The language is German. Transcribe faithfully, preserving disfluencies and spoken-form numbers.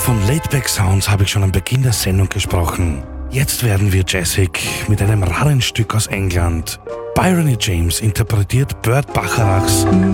Von Laidback Sounds habe ich schon am Beginn der Sendung gesprochen. Jetzt werden wir jazzig mit einem raren Stück aus England. Bryony James interpretiert Burt Bacharachs